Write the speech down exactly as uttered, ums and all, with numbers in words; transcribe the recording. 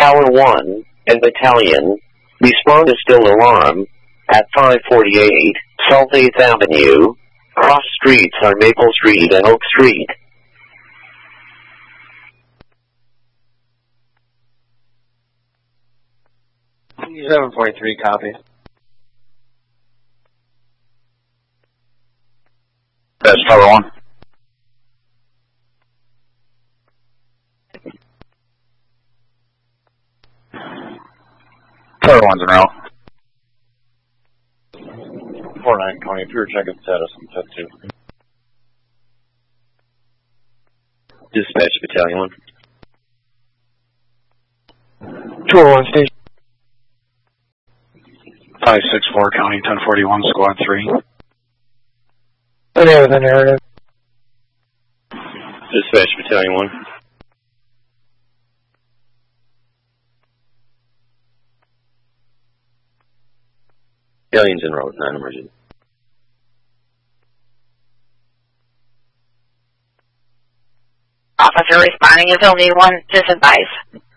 Tower one and Battalion, respond to still alarm at five forty-eight South eighth Avenue. Cross streets are Maple Street and Oak Street. seven forty-three, copy. That's Tower one. Tower one's en route. four nine, County, if you were checking status on Fifth two. Dispatch Battalion one. two oh one station. five six four, County, ten forty-one, Squad three. Linear with a narrative. Dispatch Battalion one. Battalion's en route, non-emergent. Officer responding is only one, disadvise.